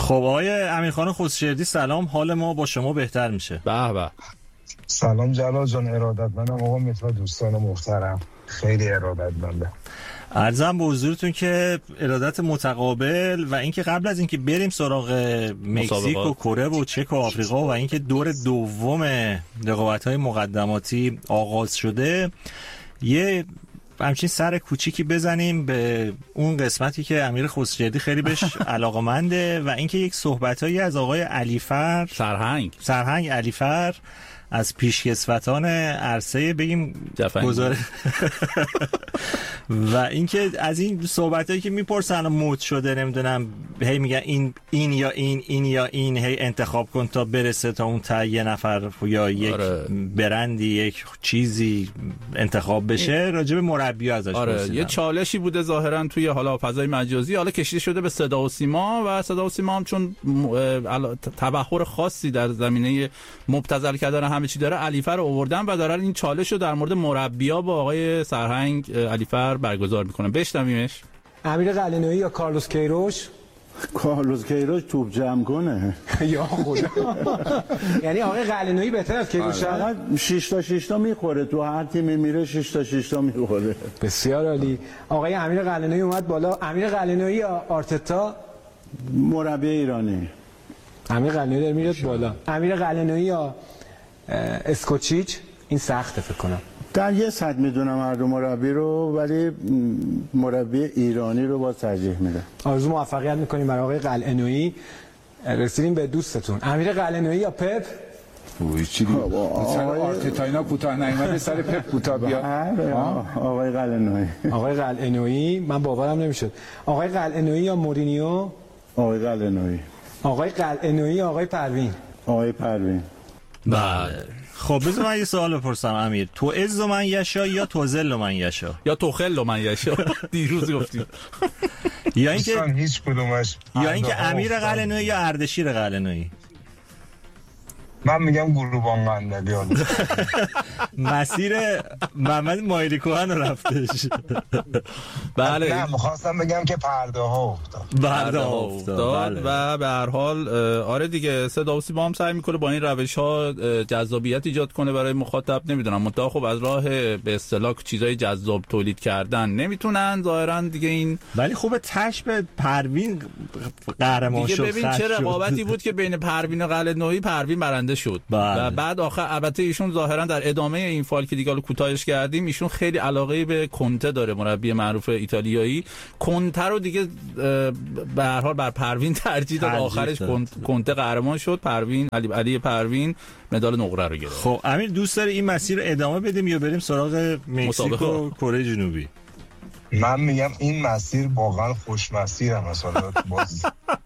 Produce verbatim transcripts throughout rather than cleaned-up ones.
خب آقای امیرخان خسروشهردی سلام، حال ما با شما بهتر میشه. به به. سلام جلال جان، ارادتمندم آقا مهدی، دوستان محترم خیلی ارادتمندم. عرضم به حضورتون که ارادت متقابل و اینکه قبل از اینکه بریم سراغ مکزیک و کره و چک و آفریقا و اینکه دور دوم رقابت‌های مقدماتی آغاز شده، یه همچین سر کوچیکی بزنیم به اون قسمتی که امیر خسروشهردی خیلی بهش علاقه‌منده و اینکه یک صحبتایی از آقای علیفر سرهنگ سرهنگ علیفر از پیشکسوتان عرصه بگیم گزاره و اینکه از این صحبتایی که میپرسن مود شده، نمیدونم هی میگن این این یا این این یا این، هی انتخاب کن تا برسه تا اون تا یه نفر یا یک آره. برندی یک چیزی انتخاب بشه، راجع به مربی ازش آره پرسیدم. یه چالشی بوده ظاهرا توی حالا فضای مجازی، حالا کشیده شده به صدا و سیما و صدا و سیما هم چون تبحر خاصی در زمینه مبتذل کردن همه چی داره، علیفر رو آوردن و دارن این چالش رو در مورد مربی‌ها با آقای سرهنگ علیفر برگزار میکنن. بشنویمش. امیر قلعه‌نویی یا کارلوس کیروش؟ کارلوس کیروش توپ جمع کنه. یا خدا. یعنی آقای قلعه‌نویی بهتر از کیروش؟ فقط شش تا شش تا میخوره، تو هر تیمی میره شش تا شش تا میخوره. بسیار عالی. آقای امیر قلعه‌نویی اومد بالا. امیر قلعه‌نویی یا آرتتا؟ مربی ایرانی. امیر قلعه‌نویی داره میاد بالا. امیر قلعه‌نویی یا اسکوچیچ؟ این سخته فکر کنم. در یه سطح میدونم هر دو مربی رو، ولی مربی ایرانی رو با ترجیح میده. آرزو موفقیت میکنیم برای آقای قلعه‌نویی. رسیدیم به دوستتون. امیر قلعه‌نویی یا پپ؟ اوه چی دی؟ مثلا آرتتا اینا کوتاه نیومده سر پپ کوتاه بیا. آقای قلعه‌نویی. آقای قلعه‌نویی من باورم نمیشد. آقای قلعه‌نویی یا مورینیو؟ آقای قلعه‌نویی. آقای قلعه‌نویی آقای پروین؟ آقای پروین. بله. خب بذار من یه سوال بپرسم امیر، تو عز من یشا یا تو ذل من یشا یا تو خل من یشا؟ دیروز گفتیم. یا اینکه هیچ کدومش، یا اینکه امیر قلعه‌نویی یا اردشیر قلعه‌نویی؟ من میگم گروبان قندلیان. مسیر محمد مایلی کوهن رفتش. بله نه می‌خواستم بگم که پرده ها افتاد. پرده ها افتاد و به هر حال آره دیگه صدا و سیما هم سعی میکنه با این روش‌ها جذابیت ایجاد کنه برای مخاطب. نمیدونم منتها خب از راه به اصطلاح چیزای جذاب تولید کردن نمیتونن ظاهرا دیگه این، ولی خوبه تش به پروین قهرمان شد. ببین چه رقابتی بود که بین پروین و قلعه‌نویی، پروین برنده شد بله. و بعد آخر البته ایشون ظاهرا در ادامه این فال که دیگه کوتاهش کردیم، ایشون خیلی علاقه به کنته داره، مربی معروف ایتالیایی. کنته رو دیگه به هر حال بر پروین ترجیح داد، آخرش کنته قهرمان شد، پروین علی علی پروین مدال نقره رو گرفت. خب امیر دوست داری این مسیر ادامه بدیم یا بریم سراغ مکزیک و کره جنوبی؟ من میگم این مسیر واقعا خوش مسیره. مثلا باز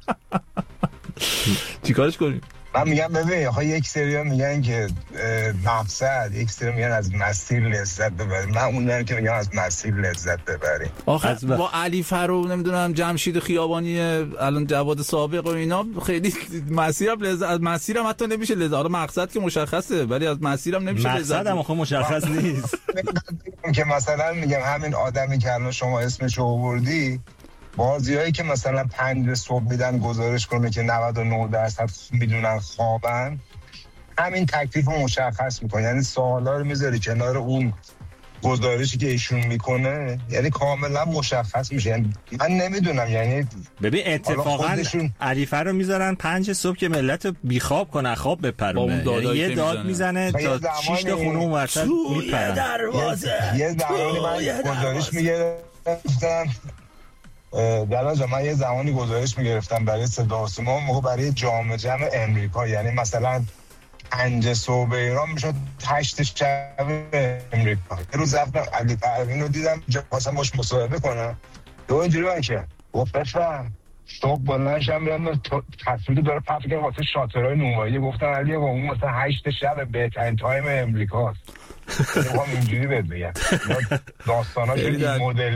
چیکارش کنیم؟ من میگم ببین آخه یک سری میگن که مقصد، یک سری میگن از مسیر لذت ببریم. من اونم که میگم از مسیر لذت ببریم. آخه با علی فرو نمیدونم جمشید خیابانی الان جواد سابق و اینا خیلی مسیرم لذت، از مسیرم حتی نمیشه لذت. حالا مقصد که مشخصه ولی از مسیرم نمیشه لذت. مقصدم آخه مشخص نیست. که مثلا میگم همین آدمی که الان شما اسمش رو آوردی، بازیایی که مثلا پنج صبح میدن گزارش کنه که نود و نه درصد میدونن خوابن، همین تکلیف رو مشخص میکنه. یعنی سوالا رو میذاری کنار اون گزارشی که ایشون میکنه، یعنی کاملا مشخص میشه. یعنی من نمیدونم، یعنی ببین اتفاقا علیفر رو میذارن پنج صبح که ملت بیخواب کنه، خواب بپرونه، یعنی یه داد میزنه تا شش تا خونه اون ورتر میپرن. یه زمانی من گزارش میگرفتم در جا من یه زمانی گزارش میگرفتم برای صدا و سیما، موقع برای جام جم امریکا، یعنی مثلا پنج صبح ایران میشد هشت شب امریکا. یه روز رفتم علی پروین رو دیدم، خواستم باش مصاحبه کنم، دو اینجوری من که گفت بفهم صبح بلندشم میرم تصویر داره پخش کنه واسه شاطرهای نونوایی. گفتم علی با اون مثلا هشت شب بهترین تایم امریکاست. میخوام اینجوری بهت بگم داستاناش این مدلیه.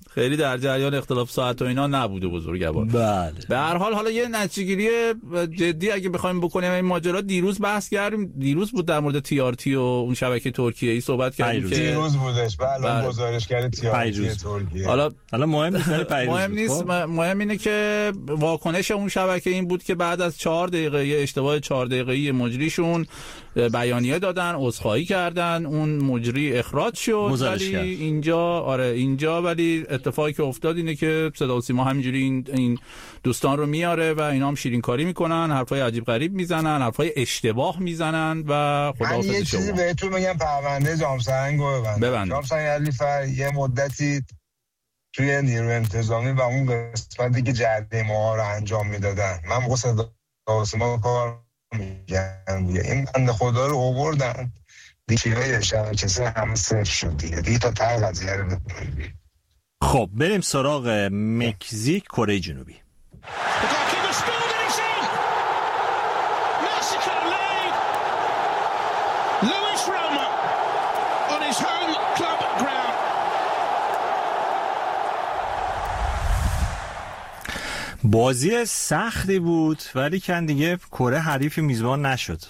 خیلی در جریان اختلاف ساعت و اینا نبوده بزرگوار. بله. به هر حال حالا یه نتیجه‌گیری جدی اگه بخوایم بکنیم این ماجرا، دیروز بحث کردیم، دیروز بود در مورد تی آر تی و اون شبکه ترکیه‌ای صحبت کردیم که دیروز بودش. بله گزارشگر تی آر تی ترکیه. حالا حالا مهم نیست مهم نیست مهم اینه که واکنش اون شبکه این بود که بعد از چهار دقیقه یه اشتباه چهار دقیقه‌ای مجریشون بیانیه دادن، عذرخواهی کردن، اون مجری اخراج شد. ولی اینجا آره اینجا ولی اتفاقی که افتاد اینه که صدا و سیما همینجوری این, این دوستان رو میاره و اینا هم شیرین کاری میکنن، حرفای عجیب غریب میزنن، حرفای اشتباه میزنن و خداحافظ شما. من یه چیزی بهتون میگم، پرونده جامسنگ رو ببند. جامسنگ علیفر یه مدتی توی نیروی انتظامی و اون قسمتی که جریمه ما رو انجام میدادن، من موقع صدا و سیما کار میگم، این بنده خدا رو آوردن دیگه شبکه همه صرف شد دیگه دیگه تا ته قضیه رو بکنیم. خب بریم سراغ مکزیک کره جنوبی. بازی سختی بود ولی کن دیگه کره حریفی میزبان نشد.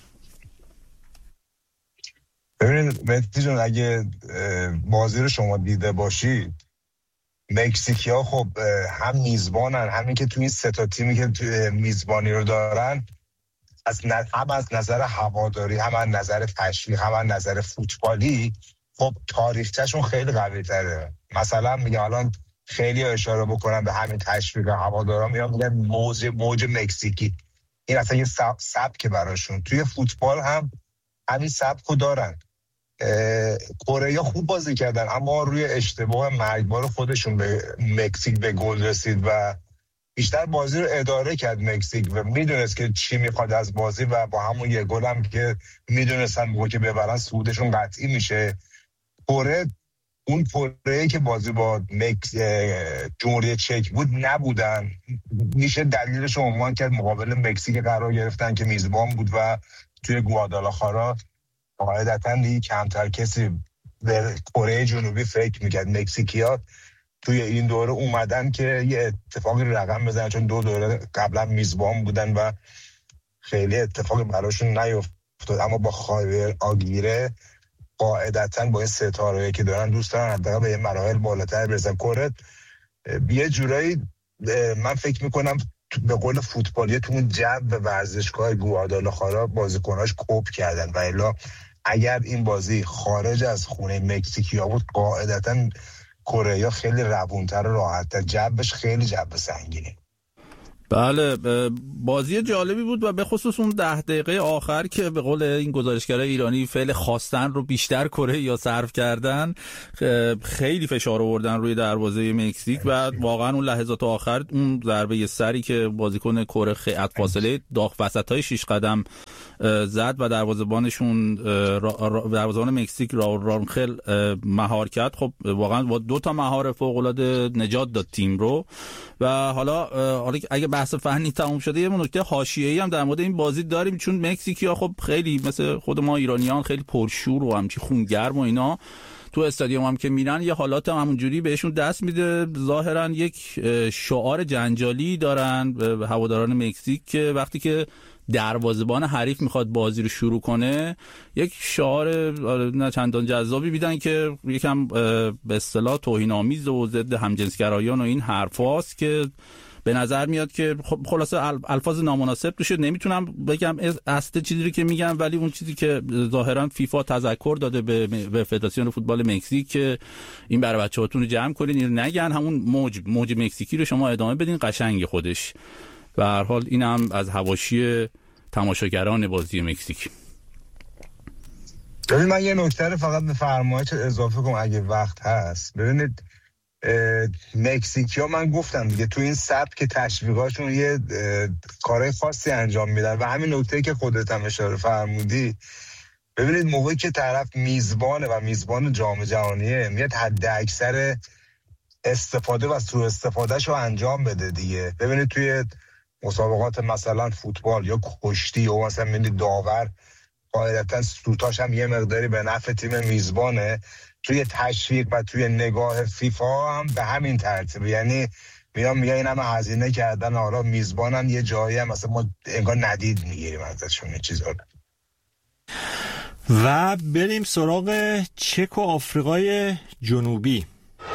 ببینید مهدی جون، اگه بازی رو شما دیده باشید، مکزیکیا خب هم میزبانن، همین که تو این سه تا تیمی که میزبانی رو دارن، از هم از نظر هواداری، هم از نظر تشویق، هم از نظر فوتبالی خب تاریخچه‌شون خیلی قوی تره. مثلا میگم الان خیلی اشاره بکنم به همین تشویق هوادارا، میگم میگن موج موج مکزیکی، این اصلا یه سب سبک براشون. توی فوتبال هم همین سبکو دارن. کره خوب بازی کردن اما روی اشتباه مرگبار خودشون به مکزیک به گل رسید و بیشتر بازی رو اداره کرد مکزیک و میدونست که چی میخواد از بازی و با همون یه گل هم که میدونستن موقع که ببرن صعودشون قطعی میشه. کره اون کره‌ای که بازی با مکس جمهوری چک بود نبودن، میشه دلیلش رو عنوان کرد مقابل مکزیک قرار گرفتن که میزبان بود و توی گوادالاخارا قاعدتاً دیگه کمتر کسی به کره جنوبی فکر میکرد. مکزیکی‌ها توی این دوره اومدن که یه اتفاقی رقم بزنن، چون دو دوره قبلا میزبان بودن و خیلی اتفاقی براشون نیفتاد، اما با خاویر آگیره قاعدتاً با این ستاره‌ای که دارن دوست دارن حداقل به یه مراحل بالاتر برسن. کره یه جورایی من فکر میکنم به قول فوتبالیه تو اون جو ورزشگاه گوادالاخارا بازیکناش کوب کردن و الا اگر این بازی خارج از خونه مکزیکیا بود قاعدتاً کره خیلی روونتر و راحت‌تر، جوش خیلی جو سنگینه. بله بازی جالبی بود و به خصوص اون ده دقیقه آخر که به قول این گزارشگرای ایرانی فعل خواستن رو بیشتر کره یا صرف کردن، خیلی فشار آوردن روی دروازه مکزیک و واقعا اون لحظات آخر اون ضربه سری که بازیکن کره خیلی فاصله داغ وسطای شش قدم زد و دروازه‌بانشون دروازه‌بان مکزیک راول رانخل مهار کرد، خب واقعا با دو تا مهار فوق‌العاده نجات داد تیم رو. و حالا حالا اگه بحث فنی تموم شده یه نکته حاشیه‌ای هم در مورد این بازی داریم، چون مکزیکی‌ها خب خیلی مثل خود ما ایرانیان خیلی پرشور و همچی خونگرم و اینا تو استادیوم هم که میرن یه حالات هم همونجوری بهشون دست میده. ظاهرا یک شعار جنجالی دارن به هواداران مکزیک که وقتی که دروازه‌بان حریف میخواد بازی رو شروع کنه یک شعار نه چندان جذابی میدن که یکم به اصطلاح توهین‌آمیز و ضد همجنسگرایان و این حرفاست که به نظر میاد که خلاصه الفاظ نامناسب توشه. نمیتونم بگم اصل چیزی رو که میگم، ولی اون چیزی که ظاهرا فیفا تذکر داده به به فدراسیون فوتبال مکزیک که این برای بچه‌هاتون رو جمع کنین، اینو نگن، همون موج موج مکزیکی رو شما ادامه بدین، قشنگ خودش. به هر حال اینم از حواشی تماشاگران بازی مکزیک. ببین من یه نکته رو فقط به فرمایش اضافه کنم اگه وقت هست. ببینید مکزیکیا من گفتم دیگه تو این سبک تشویقاشون یه کارهای خاصی انجام میدن و همین نکته که خودت هم اشاره فرمودی. ببینید موقعی که طرف میزبانه و میزبان جام جهانیه میاد حد اکثر استفاده و سوء استفادهش رو انجام بده دیگه. ببینید توی مسابقات مثلا فوتبال یا کشتی و مثلا میبینید داور قاعدتا سوتاش هم یه مقداری به نفع تیم میزبانه، توی تشویق و توی نگاه فیفا هم به همین ترتیب، یعنی میام میگه این همه هزینه کردن، آرا میزبانن یه جایی هم مثلا ما انگار ندید میگیریم ازشون این چیزا رو. و بریم سراغ چک و آفریقای جنوبی.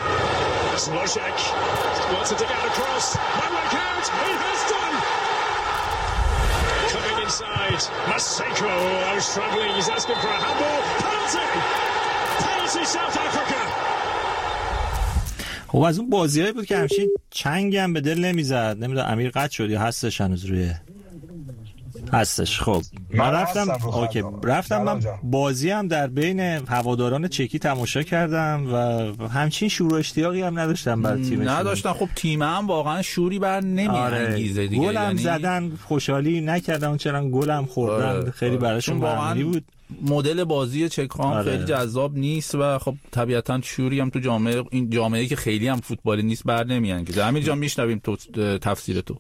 خب از اون بازیایی بود که همچین چنگ هم به دل نمیزد. نمیدونم امیر قطع شد یا هستش هنوز روی هستش. خب من رفتم اوکی رفتم من بازی هم در بین هواداران چکی تماشا کردم و همچین شور و اشتیاقی هم نداشتم برای تیمشون. نداشتن. خب تیم هم واقعا شوری بر نمیانگیزه آره. دیگه. گل هم یعنی... زدن خوشحالی نکردن، چرا گل هم خوردن. آره. خیلی براشون معمولی بود. مدل بازی چکام آره. خیلی جذاب نیست و خب طبیعتاً شوری هم تو جامعه، این جامعه‌ای که خیلی هم فوتبالی نیست بر نمیانگیزه. امیر جان میشنویم تو تفسیر تو.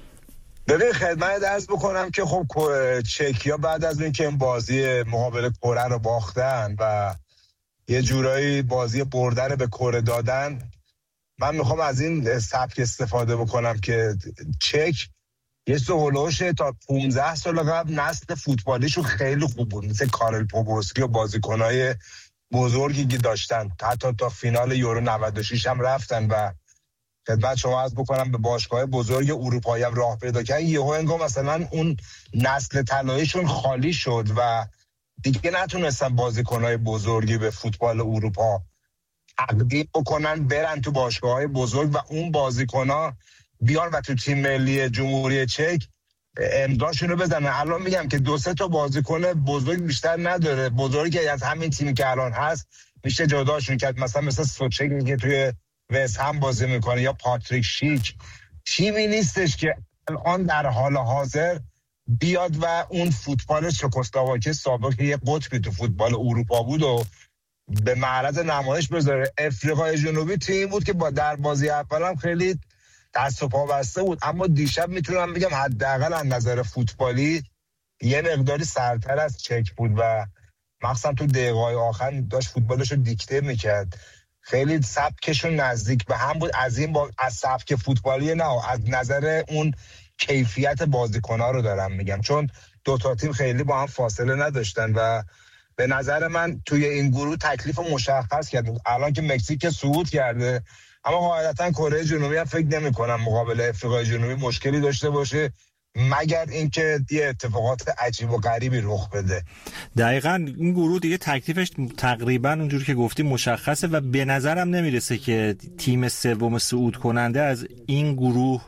ببین خدمت عرض بکنم که خب چکیا بعد از اینکه این بازی مقابل کره رو باختن و یه جورایی بازی برده رو به کره دادن، من میخوام از این سبک استفاده بکنم که چک یه سهولوشه تا پانزده سال قبل نسل فوتبالیشون خیلی خوب بود، مثل کارل پوبوسکی و بازیکنهای بزرگی که داشتن، حتی تا فینال یورو نود و شش هم رفتن و خدمت شما عرض بکنم به باشگاه بزرگ اروپایی هم راه پیدا کردن. یهو انگار مثلا اون نسل طلاییشون خالی شد و دیگه نتونستن بازیکنهای بزرگی به فوتبال اروپا تقدیم بکنن، برن تو باشگاه‌های بزرگ و اون بازیکن‌ها بیان و تو تیم ملی جمهوری چک امضاشون رو بزنن. الان میگم که دو سه تا بازیکن بزرگ بیشتر نداره، بزرگی از همین تیمی که الان هست میشه جداشون کرد، مثلا مثلا سوچک که توی وست هم بازی میکنه یا پاتریک شیک. تیمی نیستش که الان در حال حاضر بیاد و اون فوتبال چکسلواکی سابق یه قطبی تو فوتبال اروپا بود و به معرض نمایش بذاره. افریقای جنوبی تیم بود که با در بازی اول هم خیلی دست و پا بسته بود، اما دیشب میتونم بگم حداقل از نظر فوتبالی یه مقداری سرتر از چک بود و مخصوصا تو دقیقه‌های آخر داشت فوتبالش رو دیکته میکرد. خیلی سبکشون نزدیک به هم بود، از این با... از سبک فوتبالی نه، از نظر اون کیفیت بازیکن‌ها رو دارم میگم، چون دو تا تیم خیلی با هم فاصله نداشتن و به نظر من توی این گروه تکلیف مشخص کرد. الان که مکزیک صعود کرده، اما قاعدتا کره جنوبی هم فکر نمی‌کنم مقابل افریقای جنوبی مشکلی داشته باشه، مگر اینکه یه اتفاقات عجیب و غریبی رخ بده. دقیقاً این گروه دیگه تکلیفش تقریباً اونجوری که گفتی مشخصه و به نظرم نمیرسه که تیم سوم صعود کننده از این گروه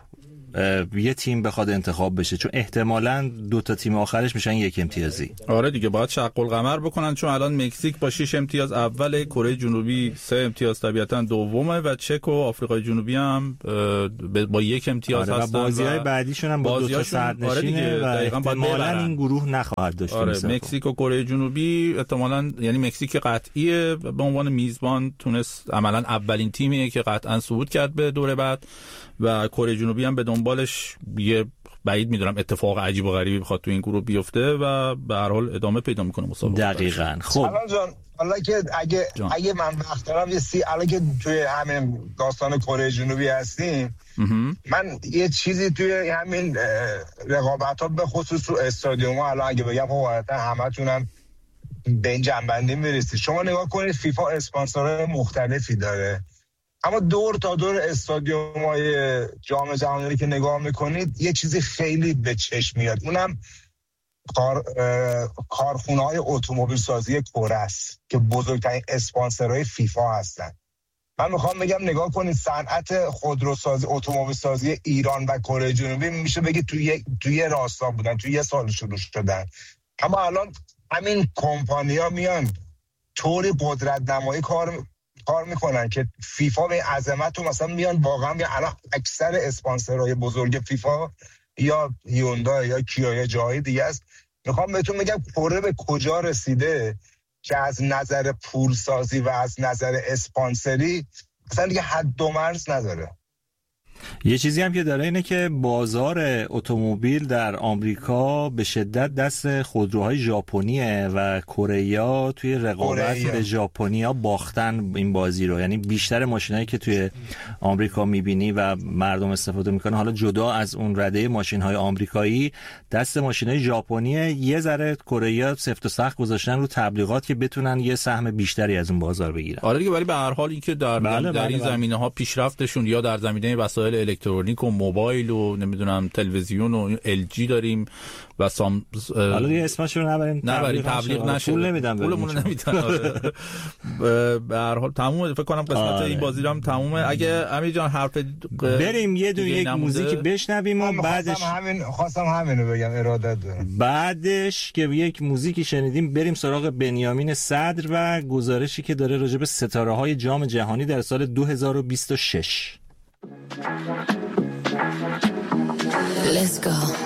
یه تیم بخواد انتخاب بشه، چون احتمالاً دو تا تیم آخرش میشن یک امتیازی. آره دیگه باید شق القمر بکنن، چون الان مکزیک با شش امتیاز اوله، کره جنوبی سه امتیاز طبیعتاً دومه و چک و آفریقای جنوبی هم با یک امتیاز آره هستن و بازی‌های بعدیشون هم با دو تا صدرنشینه و احتمالاً این گروه نخواهد داشت. آره مکزیک و کره جنوبی احتمالاً، یعنی مکزیک قطعیه به عنوان میزبان تونست عملاً اولین تیمیه که قطعاً صعود کرد به دوره بعد و کره جنوبی هم به دنبالش یه بعید میدونم اتفاق عجیب و غریبی بخواد تو این گروه بیفته و به هر حال ادامه پیدا میکنه مسابقه. دقیقاً. خب الان جان حالا که اگه جان. اگه من وقت دارم یه سی الان که توی همین داستان کره جنوبی هستیم، من یه چیزی توی همین رقابت‌ها به خصوص تو استادیوم‌ها الان اگه بگم خب همتونم به این جنبندی میرسید. شما نگاه کنید فیفا اسپانسرهای مختلفی داره، اما دور تا دور استادیوم‌های جام جهانی که نگاه میکنید یه چیزی خیلی به چشم میاد، اونم کار کارخونه‌های اتومبیل سازی کره است که بزرگترین اسپانسرهای فیفا هستن. من میخوام بگم نگاه کنید صنعت خودروسازی اتومبیل سازی ایران و کره جنوبی میشه بگید توی توی راستا بودن، توی یه سال شروع شدن، اما الان همین کمپانی‌ها میان طوری قدرت نمایی کار کار میکنن که فیفا به عظمت رو مثلا میان واقعا میان. الان اکثر اسپانسرهای بزرگ فیفا یا هیوندای یا کیا یا جای دیگه است. میخوام بهتون بگم کره به کجا رسیده که از نظر پولسازی و از نظر اسپانسری مثلا دیگه حد و مرز نداره. یه چیزی هم که داره اینه که بازار اتومبیل در آمریکا به شدت دست خودروهای ژاپنیه و کره توی رقابت به ژاپنیا باختن این بازی رو. یعنی بیشتر ماشینایی که توی آمریکا میبینی و مردم استفاده میکنن، حالا جدا از اون رده ماشین‌های آمریکایی، دست ماشینای ژاپنیه. یه ذره کره سفت و سخت گذاشتن رو تبلیغات که بتونن یه سهم بیشتری از اون بازار بگیرن. آره دیگه، ولی به هر حال این که در بله در این زمینه‌ها پیشرفتشون یا در زمینه وسایل الکترونیک و موبایل و نمیدونم تلویزیون و ال جی داریم و سام حالا دیگه اسمش رو نبریم نبریم تبلیغ نشه، پول نمیدن، پولمون نمیدن. به هر حال تمومه، فکر کنم قسمت آره. این بازی هم تمومه. اگه امیر جان حرف بریم یه دو یک موزیک بشنویم و بعدش همین خواستم همینو بگم، ارادت دارم. بعدش که یک موزیکی شنیدیم بریم سراغ بنیامین صدر و گزارشی که داره راجع به ستاره‌های جام جهانی در سال دو هزار و بیست و شش. Let's go.